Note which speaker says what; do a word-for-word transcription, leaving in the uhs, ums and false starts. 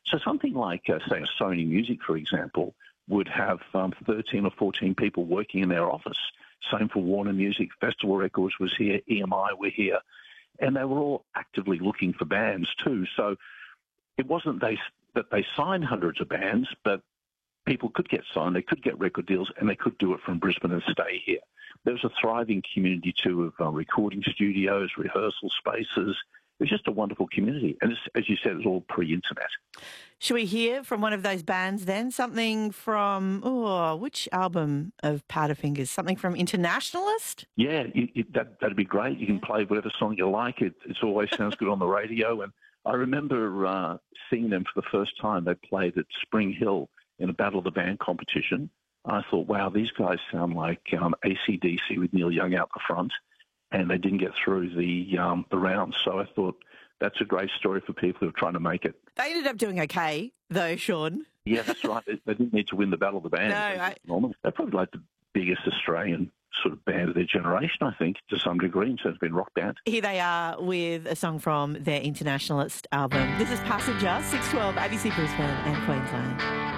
Speaker 1: So something like, uh, say, Sony Music, for example, would have um, thirteen or fourteen people working in their office. Same for Warner Music. Festival Records was here. E M I were here. And they were all actively looking for bands too. So it wasn't they that they signed hundreds of bands, but people could get signed, they could get record deals, and they could do it from Brisbane and stay here. There was a thriving community too of uh, recording studios, rehearsal spaces. It was just a wonderful community. And it's, as you said, it was all pre-internet.
Speaker 2: Should we hear from one of those bands then? Something from, oh, which album of Powderfingers? Something from Internationalist?
Speaker 1: Yeah, you, you, that, that'd be great. You can play whatever song you like. It, it always sounds good on the radio. And I remember uh, seeing them for the first time. They played at Spring Hill in a Battle of the Band competition. I thought, wow, these guys sound like um, A C D C with Neil Young out the front. And they didn't get through the um, the rounds. So I thought that's a great story for people who are trying to make it.
Speaker 2: They ended up doing okay, though, Sean.
Speaker 1: Yeah, that's right. They, they didn't need to win the Battle of the Band.
Speaker 2: No, I...
Speaker 1: They're probably like the biggest Australian sort of band of their generation, I think, to some degree, in terms of being rock band.
Speaker 2: Here they are with a song from their Internationalist album. This is Passenger, six twelve, A B C Brisbane and Queensland.